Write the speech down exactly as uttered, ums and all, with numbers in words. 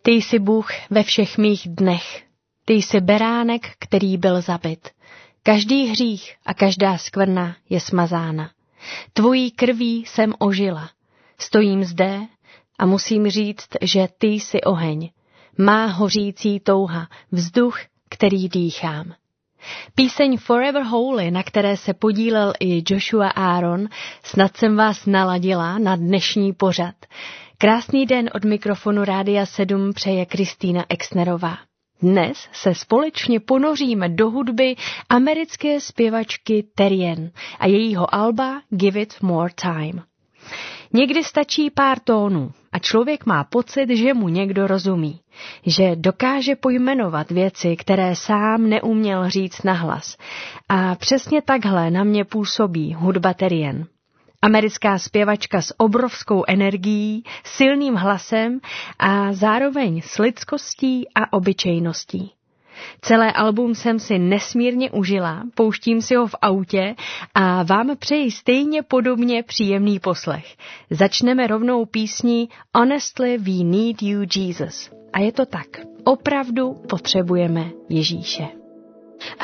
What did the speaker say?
Ty jsi Bůh ve všech mých dnech. Ty jsi beránek, který byl zabit. Každý hřích a každá skvrna je smazána. Tvojí krví jsem ožila. Stojím zde a musím říct, že ty jsi oheň. Má hořící touha, vzduch, který dýchám. Píseň Forever Holy, na které se podílel i Joshua Aaron, snad jsem vás naladila na dnešní pořad. Krásný den od mikrofonu Rádia sedm přeje Kristýna Exnerová. Dnes se společně ponoříme do hudby americké zpěvačky Terrien a jejího alba Give It More Time. Někdy stačí pár tónů a člověk má pocit, že mu někdo rozumí, že dokáže pojmenovat věci, které sám neuměl říct nahlas. A přesně takhle na mě působí hudba Terrien. Americká zpěvačka s obrovskou energií, silným hlasem a zároveň s lidskostí a obyčejností. Celé album jsem si nesmírně užila, pouštím si ho v autě a vám přeji stejně podobně příjemný poslech. Začneme rovnou písní Honestly We Need You Jesus. A je to tak, opravdu potřebujeme Ježíše.